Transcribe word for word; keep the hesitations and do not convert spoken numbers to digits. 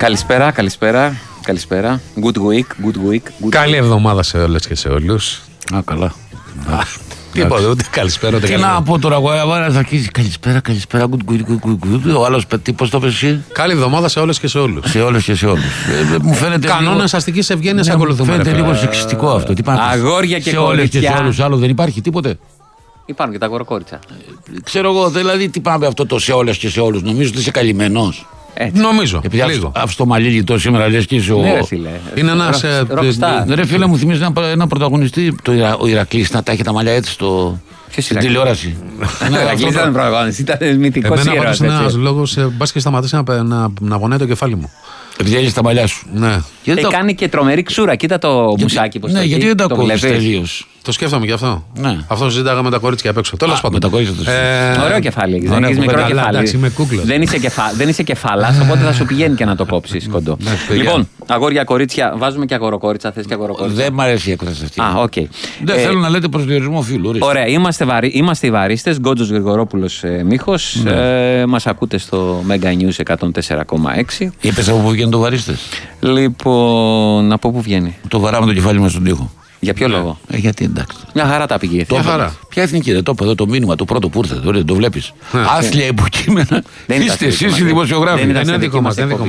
Καλησπέρα, καλησπέρα, καλησπέρα. Good week, good week. Good Καλή εβδομάδα σε όλες και σε όλους. Α, καλά. Τίποτα, ούτε καλησπέρα, ούτε Τι καλή. να πω τώρα, εγώ θα αρχίσει καλησπέρα, καλησπέρα, good, good, good, good, good. Ο άλλος, πώς το πες εσύ? Καλή εβδομάδα σε όλες και σε όλους. Σε όλες και σε όλους. Ε, μου φαίνεται. Κανόνες αστικής ευγένειας Ναι, μου ακολουθούμε. φαίνεται ρε, λίγο φίλε. σεξιστικό αυτό. Τι πάνε, Αγόρια και σε όλες και σε κορίτσια. όλους, άλλο δεν υπάρχει τίποτε. Υπάρχουν και τα αγοροκόριτσα. Ξέρω εγώ, δηλαδή τι πάμε αυτό το σε όλες και σε όλους. Νομίζω ότι είσαι καλυμμένος. Έτσι. Νομίζω. Επειδή λίγο. αυτό στο μαλλί λιτό σήμερα λες και είσαι ο. Ναι, ρε φίλε. Είναι ένας, Rock- ε, rockstar. Ναι, ρε φίλε, μου θυμίζει ένα, ένα πρωταγωνιστή, το Ιρα, ο Ηρακλής, να τα έχει τα μαλλιά έτσι στο, Ποιος στην Ηρακλής? τηλεόραση. Ναι, ο Αγγλής ήταν προγόνης, ήταν μυθικός Εμένα ήρωας. πάντως είναι ένας έτσι. λόγος, ε, μπας και σταματήσει να, να, να πονάει το κεφάλι μου. Επειδή έχεις τα μαλλιά σου. Ναι. Γιατί Ε, τα- κάνει και τρομερή ξούρα. Κοίτα το μουσάκι πως Ναι, το γιατί έχει, δεν τα το κόβεις βλέπεις. τελείως. Το σκέφτομαι και αυτό. Ναι. Αυτό συζήταγα με τα κορίτσια απ' έξω. Τέλος Α, πάντων. με τα κορίτσια το Ε, Ωραίο κεφάλι έχεις, Ωραία, δεν έχεις κουμπέλα, μικρό αλλά, κεφάλι. εντάξει, είμαι κούκλας. Δεν είσαι, κεφα... δεν είσαι κεφάλας, οπότε θα σου πηγαίνει και να το κόψεις κοντό. Ναι, παιδιά. Λοιπόν, αγόρια, κορίτσια, βάζουμε και αγοροκόριτσα, θες και αγοροκόριτσα. Δεν μ' αρέσει η έκφραση αυτή. Α, οκ. Δεν Ε, θέλω να λέτε προσδιορισμό φίλου. ορίστε. Ωραία, είμαστε, βαρύ, είμαστε οι βαρίστες, Γκότζος Γρηγορόπουλος ε, Μίχος. Ε, μας ακούτε στο Mega News εκατόν τέσσερα κόμμα έξι. Είπες από πού βγαίνουν το βαρίστες. Λοιπόν, από πού βγαίνει, Το βαράμε το κεφάλι μας στον τοίχο. για ποιο λόγο? Ε, γιατί εντάξει. Μια χαρά τα πήγε. Μια χαρά. Ποια εθνική, δεν το είπα εδώ το μήνυμα, το πρώτο που ήρθε. Το, το βλέπει. Άθλια υποκείμενα. Δεν ήταν Είστε στο εσεί οι δικό μας. δημοσιογράφοι. Δεν ήταν είναι στη δικό δική μας, δεν είναι δικό